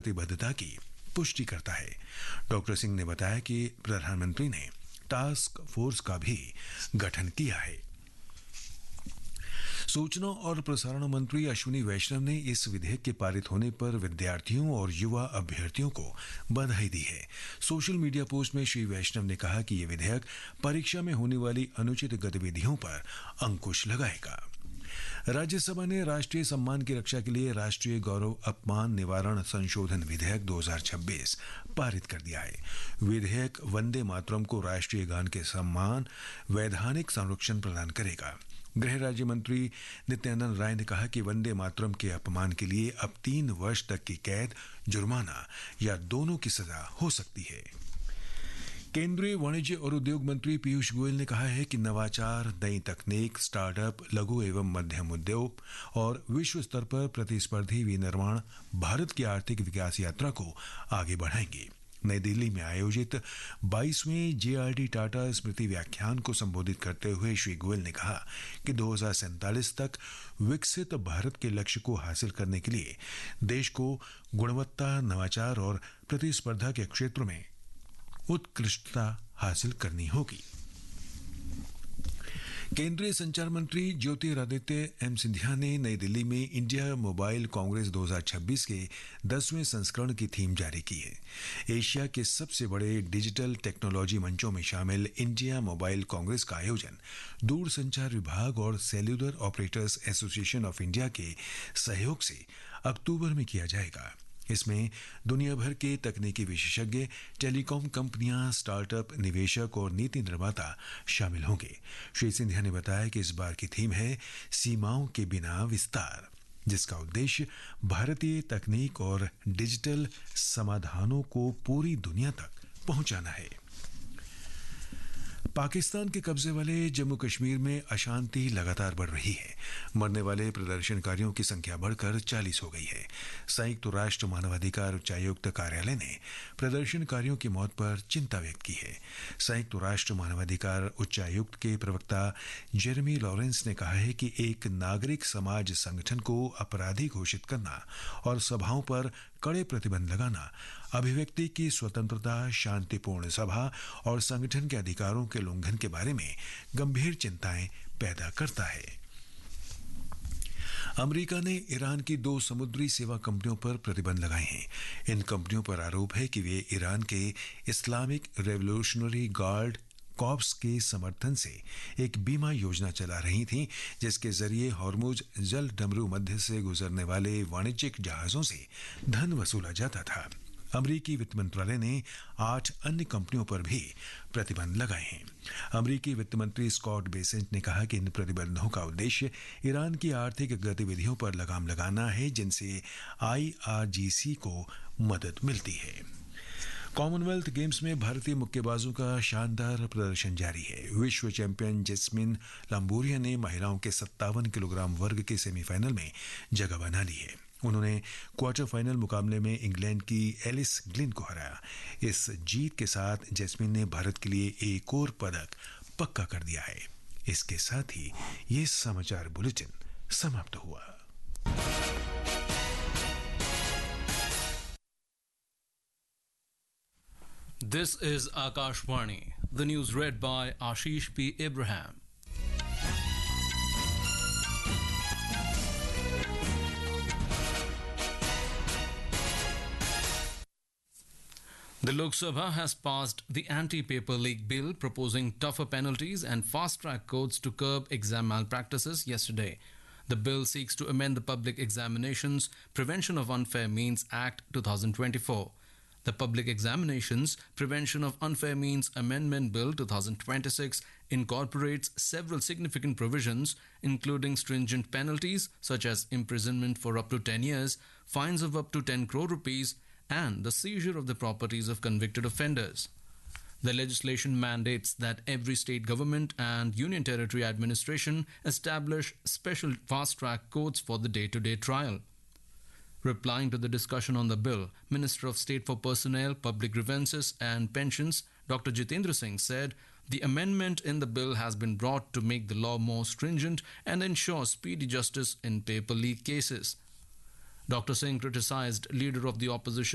प्रतिबद्धता की पुष्टि करता है। डॉक्टर सिंह ने बताया कि प्रधानमंत्री ने टास्क फोर्स का भी गठन किया है। सूचना और प्रसारण मंत्री अश्विनी वैष्णव ने इस विधेयक के पारित होने पर विद्यार्थियों और युवा अभ्यर्थियों को बधाई दी है। सोशल मीडिया पोस्ट में श्री वैष्णव ने कहा कि यह विधेयक परीक्षा में होने वाली अनुचित गतिविधियों पर अंकुश लगाएगा। राज्यसभा ने राष्ट्रीय सम्मान की रक्षा के लिए राष्ट्रीय गौरव अपमान निवारण संशोधन विधेयक 2026 पारित कर दिया है। विधेयक वंदे मातरम को राष्ट्रीय गान के सम्मान वैधानिक संरक्षण प्रदान करेगा। गृह राज्य मंत्री नित्यानंद राय ने कहा कि वंदे मातरम के अपमान के लिए अब 3 वर्ष तक की कैद, जुर्माना या दोनों की सजा हो सकती है। केंद्रीय वाणिज्य और उद्योग मंत्री पीयूष गोयल ने कहा है कि नवाचार, नई तकनीक, स्टार्टअप, लघु एवं मध्यम उद्योग और विश्व स्तर पर प्रतिस्पर्धी विनिर्माण भारत की आर्थिक विकास यात्रा को आगे बढ़ाएंगे। नई दिल्ली में आयोजित 22वें जेआरडी टाटा स्मृति व्याख्यान को संबोधित करते हुए श्री गोयल ने कहा कि 2047 तक विकसित भारत के लक्ष्य को हासिल करने के लिए देश को गुणवत्ता, नवाचार और प्रतिस्पर्धा के क्षेत्र में उत्कृष्टता हासिल करनी होगी। केंद्रीय संचार मंत्री ज्योतिरादित्य एम सिंधिया ने नई दिल्ली में इंडिया मोबाइल कांग्रेस 2026 के 10वें संस्करण की थीम जारी की है। एशिया के सबसे बड़े डिजिटल टेक्नोलॉजी मंचों में शामिल इंडिया मोबाइल कांग्रेस का आयोजन दूरसंचार विभाग और cellular operators association of India के सहयोग से अक्टूबर में किया जाएगा। इसमें दुनिया भर के तकनीकी विशेषज्ञ, टेलीकॉम कंपनियां, स्टार्टअप, निवेशक और नीति निर्माता शामिल होंगे। श्री सिंधिया ने बताया कि इस बार की थीम है सीमाओं के बिना विस्तार, जिसका उद्देश्य भारतीय तकनीक और डिजिटल समाधानों को पूरी दुनिया तक पहुंचाना है। पाकिस्तान के कब्जे वाले जम्मू कश्मीर में अशांति लगातार बढ़ रही है। मरने वाले प्रदर्शनकारियों की संख्या बढ़कर 40 हो गई है। संयुक्त राष्ट्र मानवाधिकार उच्चायुक्त कार्यालय ने प्रदर्शनकारियों की मौत पर चिंता व्यक्त की है। संयुक्त राष्ट्र मानवाधिकार उच्चायुक्त के प्रवक्ता जेरेमी लॉरेंस ने कहा है कि एक नागरिक समाज संगठन को अपराधी घोषित करना और सभाओं पर कड़े प्रतिबंध लगाना अभिव्यक्ति की स्वतंत्रता, शांतिपूर्ण सभा और संगठन के अधिकारों के उल्लंघन के बारे में गंभीर चिंताएं पैदा करता है। अमेरिका ने ईरान की 2 समुद्री सेवा कंपनियों पर प्रतिबंध लगाए हैं। इन कंपनियों पर आरोप है कि वे ईरान के इस्लामिक रेवोल्यूशनरी गार्ड कॉर्प्स के समर्थन से एक बीमा योजना चला रही थीं, जिसके जरिए हॉर्मुज जल डमरू मध्य से गुजरने वाले वाणिज्यिक जहाजों से धन वसूला जाता था। अमेरिकी वित्त मंत्रालय ने 8 अन्य कंपनियों पर भी प्रतिबंध लगाए हैं। अमेरिकी वित्त मंत्री स्कॉट बेसेंट ने कहा कि इन प्रतिबंधों का उद्देश्य ईरान की आर्थिक गतिविधियों पर लगाम लगाना है, जिनसे IRGC को मदद मिलती है। कॉमनवेल्थ गेम्स में भारतीय मुक्केबाजों का शानदार प्रदर्शन जारी है। विश्व चैंपियन जैस्मिन लंबोरिया ने महिलाओं के 57 किलोग्राम वर्ग के सेमीफाइनल में जगह बना ली है। उन्होंने क्वार्टर फाइनल मुकाबले में इंग्लैंड की एलिस ग्लिन को हराया। इस जीत के साथ जैस्मिन ने भारत के लिए एक और पदक पक्का कर दिया है। इसके साथ ही ये समाचार बुलेटिन समाप्त हुआ। This is Akashvani. The news read by Ashish P. Abraham. The Lok Sabha has passed the anti-paper leak bill proposing tougher penalties and fast-track courts to curb exam malpractices yesterday. The bill seeks to amend the Public Examinations Prevention of Unfair Means Act 2024. The Public Examinations Prevention of Unfair Means Amendment Bill 2026 incorporates several significant provisions, including stringent penalties such as imprisonment for up to 10 years, fines of up to 10 crore rupees, and the seizure of the properties of convicted offenders. The legislation mandates that every state government and union territory administration establish special fast-track courts for the day-to-day trial. Replying to the discussion on the bill, Minister of State for Personnel, Public Grievances and Pensions, Dr. Jitendra Singh said the amendment in the bill has been brought to make the law more stringent and ensure speedy justice in paper leak cases. Dr. Singh criticized Leader of the Opposition